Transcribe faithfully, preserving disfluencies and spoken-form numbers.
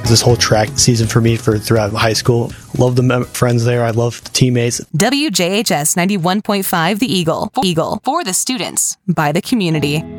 This whole track season for me for throughout high school. Love the mem- friends there. I love the teammates. W J H S ninety-one point five The Eagle. Eagle. For the students. By the community.